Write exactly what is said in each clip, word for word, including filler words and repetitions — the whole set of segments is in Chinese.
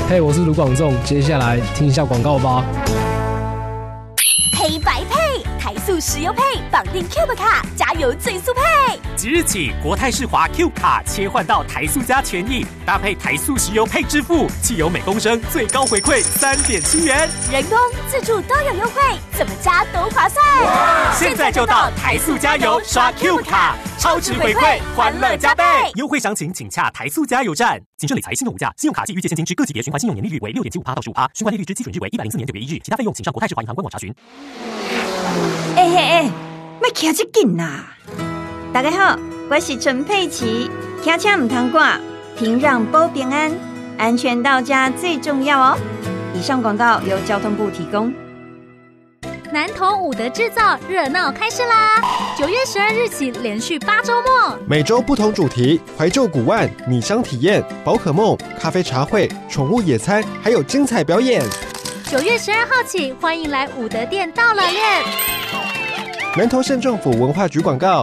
嘿，我是卢广仲，接下来听一下广告吧。 黑白配，台塑石油配，绑定 Cube 卡，加油最速配。 即日起，国泰世华 Q 卡切换到台塑加权益，搭配台塑石油配支付，汽油每公升最高回馈三点七元， 人工、自助都有优惠，怎么加都划算。 现在就到台塑加油刷 Q 卡，超值回馈，欢乐加倍。优惠详情请洽台塑加油站。谨慎理财，信用无价，信用卡及逾借现金之各级别循环信用年利率为 百分之六点七五 到 百分之十五， 循环利率之基准日为一百零四年九月一日，其他费用请上国泰世华银行官网查询。 哎哎哎，别骑这紧啦！大家好，我是陈佩琪，骑车唔通赶，停让保平安，安全到家最重要哦。以上广告由交通部提供。 南投五德制造热闹开市啦！九月十二日起，连续八周末， 每周不同主题，怀旧古玩、米香体验、宝可梦、咖啡茶会、宠物野餐，还有精彩表演。 九月十二号起，欢迎来五德店到了练。 南投县政府文化局广告。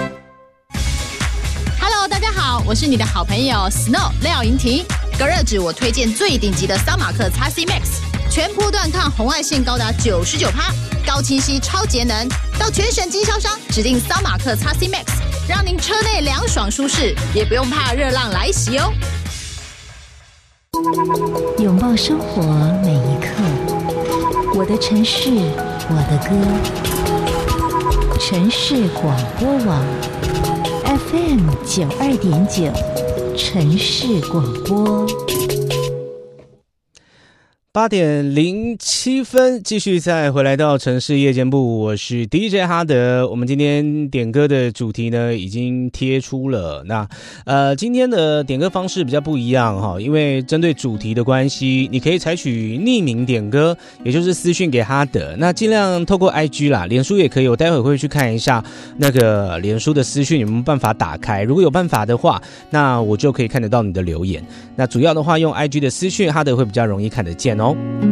Hello， 大家好，我是你的好朋友 Snow 廖莹婷。隔热纸我推荐最顶级的桑马克 X C Max， 全波段抗红外线高达 百分之九十九， 高清晰超节能。到全省经销商指定桑马克 X C Max， 让您车内凉爽舒适，也不用怕热浪来袭哦。 拥抱生活每一刻，我的城市，我的歌。城市广播网 F M 九二点九，城市广播。 八点零七分，继续再回来到城市夜间部，我是 D J 哈德。我们今天点歌的主题呢，已经贴出了。那呃，今天的点歌方式比较不一样哈，因为针对主题的关系，你可以采取匿名点歌，也就是私讯给哈德。那尽量透过 I G 啦，脸书也可以，我待会会去看一下那个脸书的私讯有没有办法打开。如果有办法的话，那我就可以看得到你的留言。那主要的话，用 I G 的私讯，哈德会比较容易看得见哦。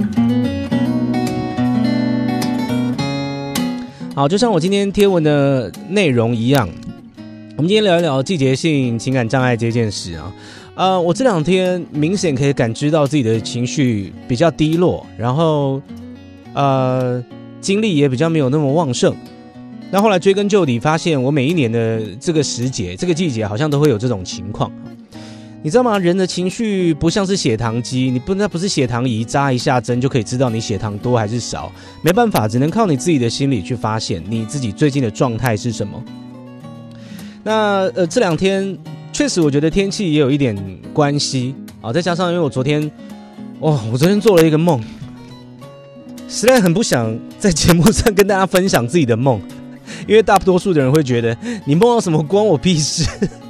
好，就像我今天贴文的内容一样，我们今天聊一聊季节性情感障碍这件事啊。呃，我这两天明显可以感知到自己的情绪比较低落，然后呃，精力也比较没有那么旺盛。那后来追根究底，发现我每一年的这个时节、这个季节，好像都会有这种情况。你知道吗？人的情绪不像是血糖机，你不那不是血糖仪扎一下针就可以知道你血糖多还是少，没办法，只能靠你自己的心理去发现你自己最近的状态是什么。那呃这两天确实我觉得天气也有一点关系啊，再加上因为我昨天，哦，我昨天做了一个梦，实在很不想在节目上跟大家分享自己的梦，因为大多数的人会觉得你梦到什么关我屁事。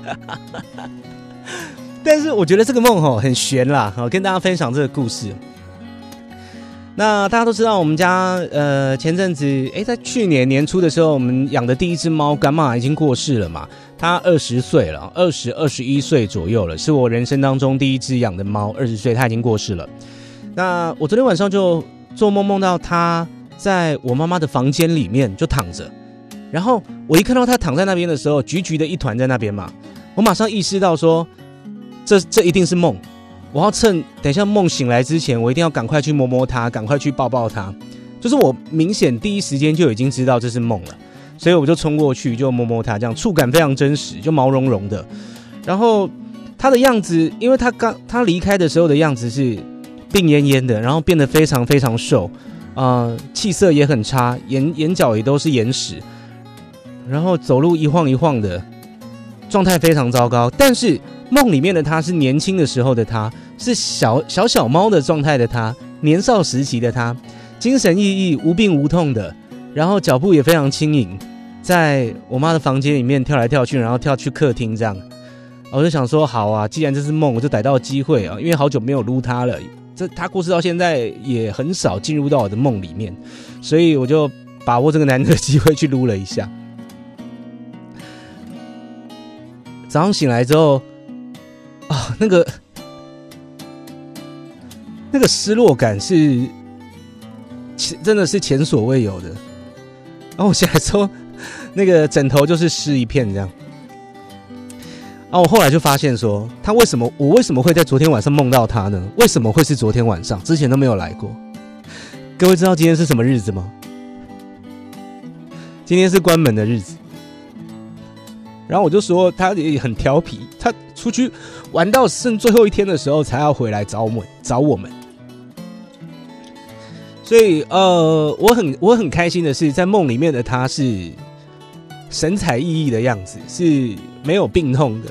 但是我觉得这个梦吼很悬啦，好跟大家分享这个故事。那大家都知道，我们家呃前阵子诶在去年年初的时候，我们养的第一只猫干妈已经过世了嘛，它二十岁了，二十二十一岁左右了，是我人生当中第一只养的猫，二十岁它已经过世了。那我昨天晚上就做梦梦到它在我妈妈的房间里面就躺着，然后我一看到它躺在那边的时候，橘橘的一团在那边嘛，我马上意识到说。这这一定是梦，我要趁等一下梦醒来之前，我一定要赶快去摸摸它，赶快去抱抱它。就是我明显第一时间就已经知道这是梦了，所以我就冲过去就摸摸它，这样触感非常真实，就毛茸茸的。然后它的样子，因为它刚它离开的时候的样子是病恹恹的，然后变得非常非常瘦，呃，气色也很差，眼眼角也都是眼屎，然后走路一晃一晃的，状态非常糟糕。但是梦里面的他是年轻的时候的他，是小小小猫的状态的他，年少时期的他，精神奕奕，无病无痛的，然后脚步也非常轻盈，在我妈的房间里面跳来跳去，然后跳去客厅这样。我就想说，好啊，既然这是梦，我就逮到机会啊，因为好久没有撸它了，这它过世到现在也很少进入到我的梦里面，所以我就把握这个难得的机会去撸了一下。早上醒来之后。啊，那个那个失落感是真的是前所未有的。然后我醒来之后，那个枕头就是湿一片这样。 啊，我后来就发现说，他为什么我为什么会在昨天晚上梦到他呢？为什么会是昨天晚上？之前都没有来过。各位知道今天是什么日子吗？今天是关门的日子。然后我就说他也很调皮，他出去玩到剩最后一天的时候才要回来找我们，找我们。所以呃，我很我很开心的是，在梦里面的他是神采奕奕的样子，是没有病痛的。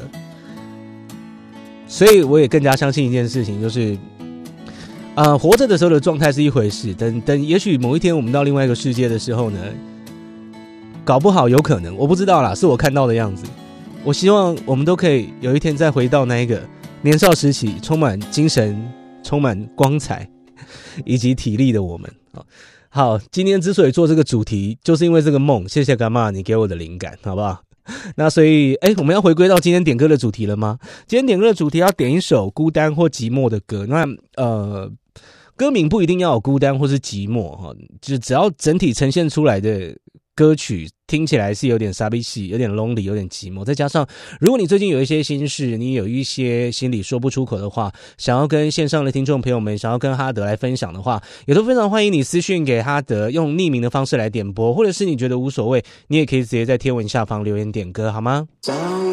所以我也更加相信一件事情，就是呃，活着的时候的状态是一回事，等等，也许某一天我们到另外一个世界的时候呢，搞不好有可能，我不知道啦，是我看到的样子。我希望我们都可以有一天再回到那一个年少时期，充满精神、充满光彩以及体力的我们。好，今天之所以做这个主题，就是因为这个梦。谢谢干妈你给我的灵感，好不好？那所以，哎，我们要回归到今天点歌的主题了吗？今天点歌的主题要点一首孤单或寂寞的歌。那呃，歌名不一定要有孤单或是寂寞哈，就只要整体呈现出来的歌曲听起来是有点傻逼戏，有点 lonely， 有点寂寞。再加上，如果你最近有一些心事，你有一些心里说不出口的话，想要跟线上的听众朋友们，想要跟哈德来分享的话，也都非常欢迎你私讯给哈德，用匿名的方式来点播，或者是你觉得无所谓，你也可以直接在贴文下方留言点歌，好吗？